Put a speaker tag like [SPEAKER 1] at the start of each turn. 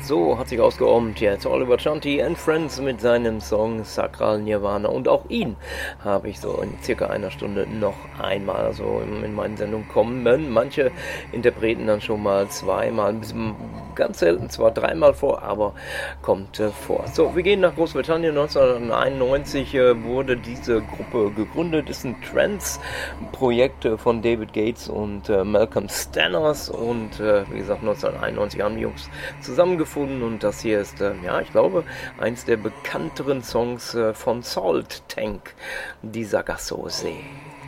[SPEAKER 1] So hat sich ausgeommt jetzt Oliver Chunty and Friends mit seinem Song Sakral Nirvana. Und auch ihn habe ich so in circa einer Stunde noch einmal so in meinen Sendungen kommen. Manche Interpreten dann schon mal zweimal, ganz selten zwar dreimal vor, aber kommt vor. So, wir gehen nach Großbritannien. 1991 wurde diese Gruppe gegründet. Ist ein Trance-Projekt von David Gates und Malcolm Stanners. Und wie gesagt, 1991 haben die Jungs zusammengefunden und das hier ist, ich glaube, eins der bekannteren Songs von Salt Tank, die Sargasso See.